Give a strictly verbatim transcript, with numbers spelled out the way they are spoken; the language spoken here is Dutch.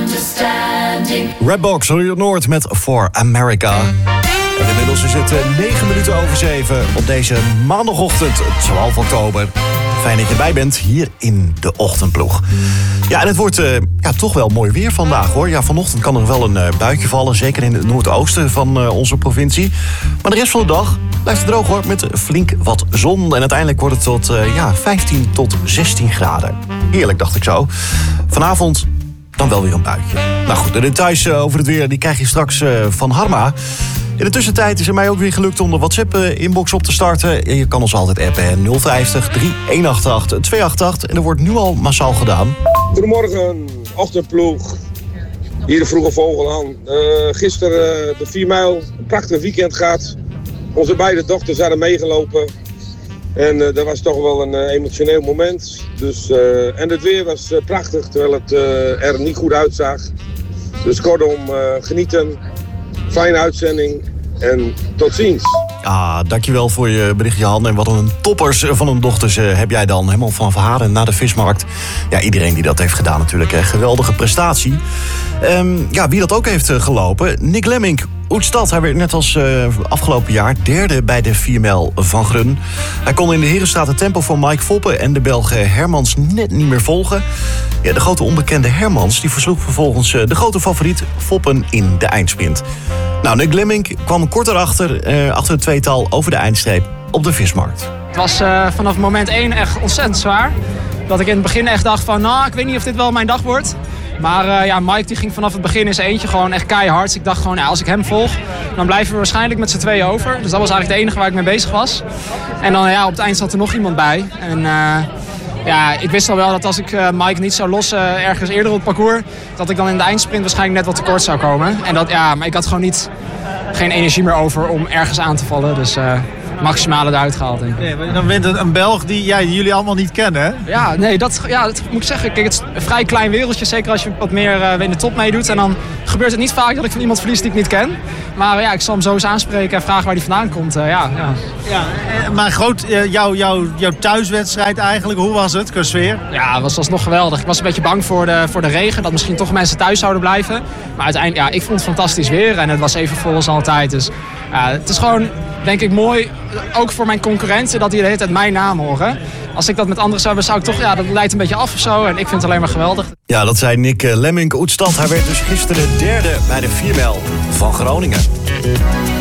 Redbox, Rio Noord met For America. En inmiddels is het negen minuten over zeven op deze maandagochtend, twaalf oktober. Fijn dat je bij bent hier in de ochtendploeg. Ja, en het wordt uh, ja, toch wel mooi weer vandaag, hoor. Ja, vanochtend kan er wel een uh, buitje vallen, zeker in het noordoosten van uh, onze provincie. Maar de rest van de dag blijft het droog, hoor, met flink wat zon. En uiteindelijk wordt het tot uh, ja, vijftien tot zestien graden. Heerlijk, dacht ik zo. Vanavond dan wel weer een buitje. Nou goed, de details uh, over het weer die krijg je straks uh, van Harma. In de tussentijd is het mij ook weer gelukt om de WhatsApp-inbox op te starten. Je kan ons altijd appen, nul vijftig, drie een acht acht, twee acht acht. En er wordt nu al massaal gedaan. Goedemorgen, ochtendploeg. Hier de Vroege Vogel aan. Uh, gisteren uh, de vier mijl, een prachtig weekend gehad. Onze beide dochters hadden meegelopen. En uh, dat was toch wel een uh, emotioneel moment. Dus, uh, en het weer was uh, prachtig, terwijl het uh, er niet goed uitzag. Dus kortom, uh, genieten. Fijne uitzending en tot ziens. Ah, dankjewel voor je berichtje, Han. En wat een toppers van een dochters uh, heb jij dan. Helemaal van Haren naar de vismarkt. Ja, iedereen die dat heeft gedaan natuurlijk. Hè. Geweldige prestatie. Um, ja, wie dat ook heeft uh, gelopen. Nick Lemmink, Oudstad. Hij werd net als uh, afgelopen jaar derde bij de vier mijl van Grun. Hij kon in de herenstraat het tempo van Mike Foppen en de Belg Hermans net niet meer volgen. Ja, de grote onbekende Hermans die versloeg vervolgens uh, de grote favoriet Foppen in de eindsprint. Nou, Nick Lemmink kwam kort erachter, uh, achter het tweetal over de eindstreep op de vismarkt. Het was uh, vanaf moment één echt ontzettend zwaar. Dat ik in het begin echt dacht van, nou, ik weet niet of dit wel mijn dag wordt. Maar uh, ja, Mike die ging vanaf het begin in zijn eentje gewoon echt keihard. Dus ik dacht gewoon, ja, als ik hem volg, dan blijven we waarschijnlijk met z'n tweeën over. Dus dat was eigenlijk het enige waar ik mee bezig was. En dan ja, op het eind zat er nog iemand bij. En uh, ja, ik wist al wel dat als ik uh, Mike niet zou lossen uh, ergens eerder op het parcours, dat ik dan in de eindsprint waarschijnlijk net wat tekort zou komen. En dat, ja, maar ik had gewoon niet, geen energie meer over om ergens aan te vallen. Dus uh, maximale eruit gehaald, denk ik. Nee, maar dan wint het een Belg die ja, jullie allemaal niet kennen, hè? Ja, nee, dat, ja, dat moet ik zeggen. Kijk, het is een vrij klein wereldje, zeker als je wat meer uh, in de top meedoet. En dan gebeurt het niet vaak dat ik van iemand verlies die ik niet ken. Maar ja, ik zal hem zo eens aanspreken en vragen waar hij vandaan komt. Uh, ja, ja. Ja, maar groot, uh, jouw jou, jou thuiswedstrijd eigenlijk, hoe was het qua sfeer? Ja, het was alsnog geweldig. Ik was een beetje bang voor de, voor de regen, dat misschien toch mensen thuis zouden blijven. Maar uiteindelijk, ja, ik vond het fantastisch weer en het was even vol als altijd. Dus ja, het is gewoon, denk ik, mooi, ook voor mijn concurrenten, dat die de hele tijd mijn naam horen. Als ik dat met anderen zou hebben, zou ik toch, ja, dat leidt een beetje af of zo. En ik vind het alleen maar geweldig. Ja, dat zei Nick Lemmink, Oudstad. Hij werd dus gisteren derde bij de vier mijl van Groningen.